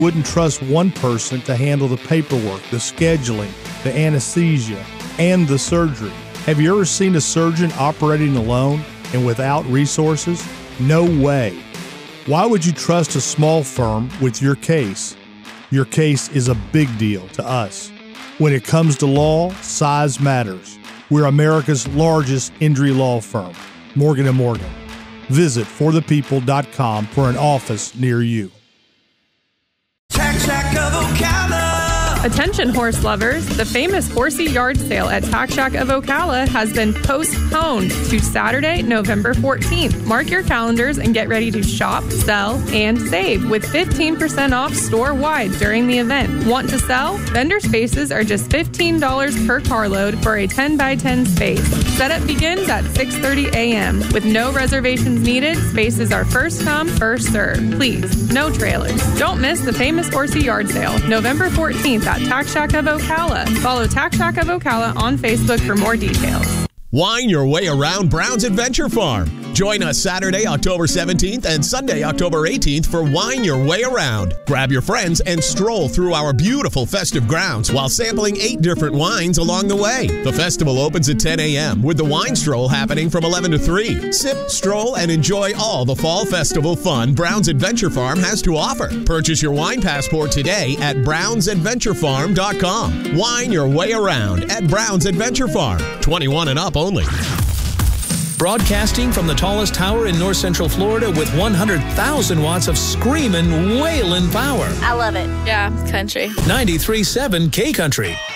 wouldn't trust one person to handle the paperwork, the scheduling, the anesthesia, and the surgery. Have you ever seen a surgeon operating alone and without resources? No way. Why would you trust a small firm with your case? Your case is a big deal to us. When it comes to law, size matters. We're America's largest injury law firm, Morgan & Morgan. Visit forthepeople.com for an office near you. Tack Shack of Ocala. Attention horse lovers, the famous horsey yard sale at Tack Shack of Ocala has been postponed to Saturday, November 14th. Mark your calendars and get ready to shop, sell, and save with 15% off store-wide during the event. Want to sell? Vendor spaces are just $15 per carload for a 10x10 space. Setup begins at 6:30 a.m. With no reservations needed, spaces are first come, first served. Please, no trailers. Don't miss the famous horsey yard sale, November 14th at Tack Shack of Ocala. Follow Tack Shack of Ocala on Facebook for more details. Wine your way around Brown's Adventure Farm. Join us Saturday, October 17th and Sunday, October 18th for Wine Your Way Around. Grab your friends and stroll through our beautiful festive grounds while sampling 8 different wines along the way. The festival opens at 10 a.m. with the wine stroll happening from 11 to 3. Sip, stroll, and enjoy all the fall festival fun Brown's Adventure Farm has to offer. Purchase your wine passport today at brownsadventurefarm.com. Wine your way around at Brown's Adventure Farm. 21 and up only. Broadcasting from the tallest tower in north central Florida with 100,000 watts of screaming, wailing power. I love it. Yeah, country. 93.7 K Country.